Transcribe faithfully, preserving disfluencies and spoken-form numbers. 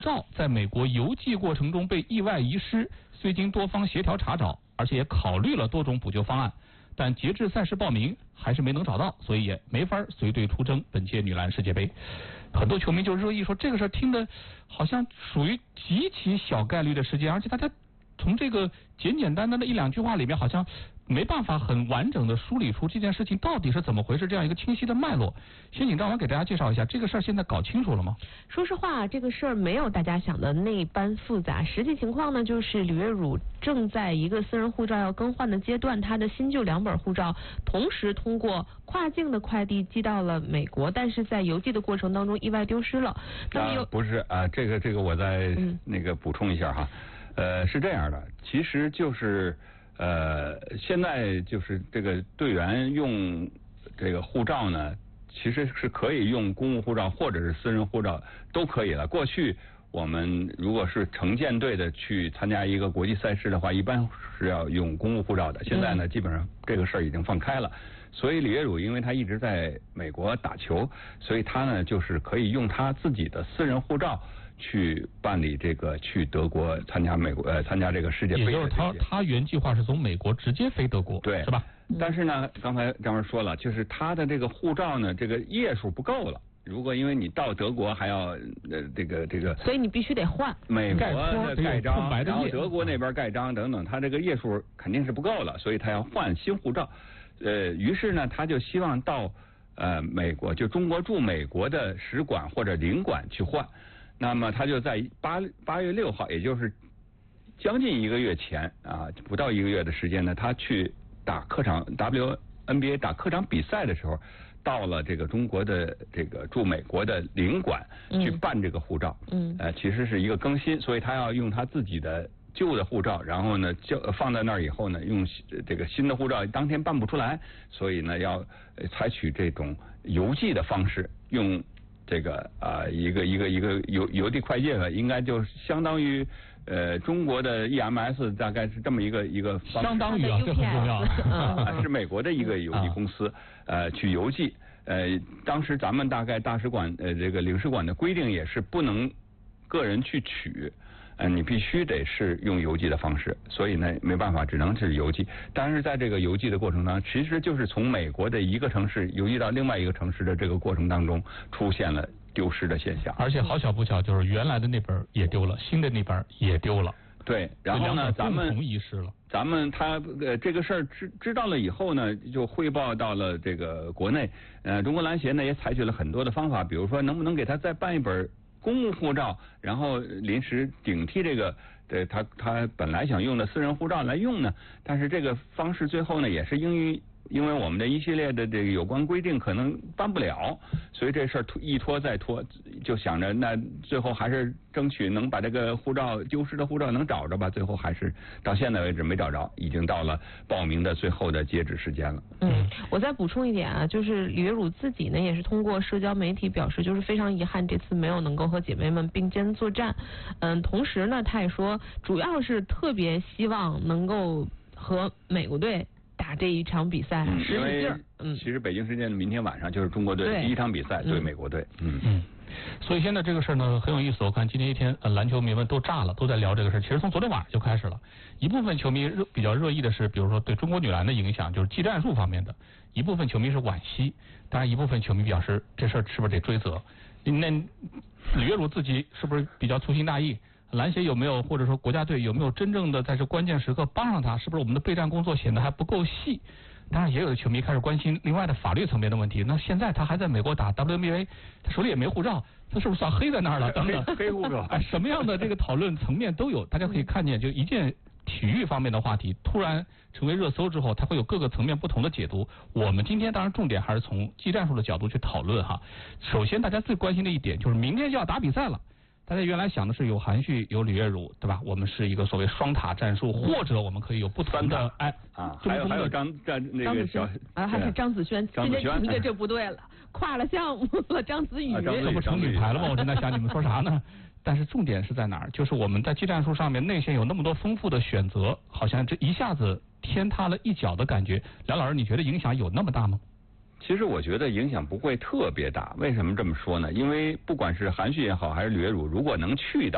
照在美国邮寄过程中被意外遗失，虽经多方协调查找，而且也考虑了多种补救方案，但截至赛事报名还是没能找到，所以也没法随队出征本届女篮世界杯。很多球迷就热议说，这个事儿听的好像属于极其小概率的事件，而且大家从这个简简单单的一两句话里面，好像没办法很完整的梳理出这件事情到底是怎么回事，这样一个清晰的脉络。先请张王给大家介绍一下这个事儿，现在搞清楚了吗？ 说实话，这个事儿没有大家想的那般复杂。实际情况呢，就是李月汝正在一个私人护照要更换的阶段，他的新旧两本护照同时通过跨境的快递寄到了美国，但是在邮寄的过程当中意外丢失了。那么有、 啊、不是啊，这个这个我再那个补充一下哈。嗯呃，是这样的，其实就是呃，现在就是这个队员用这个护照呢，其实是可以用公务护照或者是私人护照都可以了。过去我们如果是成建队的去参加一个国际赛事的话，一般是要用公务护照的。现在呢，基本上这个事儿已经放开了。所以李月汝因为他一直在美国打球，所以他呢就是可以用他自己的私人护照去办理这个去德国参加美国呃参加这个世界杯的。 也就是他他原计划是从美国直接飞德国， 对， 是吧？ 但是呢，刚才张文说了，就是他的这个护照呢，这个页数不够了。如果因为你到德国还要呃这个这个， 所以你必须得换美国的盖章，然后页德国那边盖章等等，他这个页数肯定是不够了，所以他要换新护照。呃，于是呢，他就希望到呃美国，就中国驻美国的使馆或者领馆去换。那么他就在八八月六号，也就是将近一个月前啊，不到一个月的时间呢，他去打客场 W N B A 打客场比赛的时候，到了这个中国的这个驻美国的领馆去办这个护照。嗯，呃，其实是一个更新，所以他要用他自己的旧的护照，然后呢，就放在那儿以后呢，用这个新的护照当天办不出来，所以呢，要采取这种邮寄的方式，用这个啊、呃、一个一个一个邮邮递快件应该就相当于呃中国的 E M S 大概是这么一个一个方式， 相当于啊，这很重要啊，是美国的一个邮递公司呃去邮寄。呃，当时咱们大概大使馆呃这个领事馆的规定也是不能个人去取。呃，你必须得是用邮寄的方式，所以呢，没办法，只能是邮寄。但是在这个邮寄的过程当中，其实就是从美国的一个城市邮寄到另外一个城市的这个过程当中，出现了丢失的现象。 而且好巧不巧，就是原来的那本也丢了，新的那本也丢了。 对，然后呢，咱们共同遗失了。 咱们他呃这个事儿知知道了以后呢，就汇报到了这个国内。呃，中国篮协呢也采取了很多的方法，比如说能不能给他再办一本公务护照，然后临时顶替这个呃他他本来想用的私人护照来用呢？但是这个方式最后呢也是因为因为我们的一系列的这个有关规定可能办不了，所以这事儿一拖再拖，就想着那最后还是争取能把这个护照丢失的护照能找着吧。最后还是到现在为止没找着，已经到了报名的最后的截止时间了。 嗯，我再补充一点啊，就是李月汝自己呢也是通过社交媒体表示，就是非常遗憾这次没有能够和姐妹们并肩作战。嗯，同时呢，他也说主要是特别希望能够和美国队打这一场比赛，使使劲儿。 嗯，其实北京时间的明天晚上就是中国队第一场比赛对美国队。嗯嗯。所以现在这个事儿呢很有意思，我看今天一天呃篮球迷们都炸了，都在聊这个事儿。其实从昨天晚上就开始了，一部分球迷热比较热议的是，比如说对中国女篮的影响，就是技战术方面的；一部分球迷是惋惜，当然一部分球迷表示这事儿是不是得追责？那李月汝自己是不是比较粗心大意？篮协有没有或者说国家队有没有真正的在这关键时刻帮上他？是不是我们的备战工作显得还不够细？当然也有的球迷开始关心另外的法律层面的问题。那现在他还在美国打 W N B A， 他手里也没护照，他是不是算黑在那儿了？等等， 黑护照， 哎，什么样的这个讨论层面都有。大家可以看见，就一件体育方面的话题突然成为热搜之后，它会有各个层面不同的解读。我们今天当然重点还是从技战术的角度去讨论哈。首先，大家最关心的一点就是明天就要打比赛了。大家原来想的是有韩旭有李月汝，对吧？我们是一个所谓双塔战术，或者我们可以有不同的哎啊，还有还有张张那个小啊，还是张子萱， 张子萱， 这这不对了，跨了项目了，张子宇， 这不成女排了吗？我正在想你们说啥呢？但是重点是在哪儿？就是我们在技战术上面内线有那么多丰富的选择，好像这一下子天塌了一脚的感觉。梁老师，你觉得影响有那么大吗？ 其实我觉得影响不会特别大，为什么这么说呢？因为不管是韩旭也好，还是李月汝，如果能去到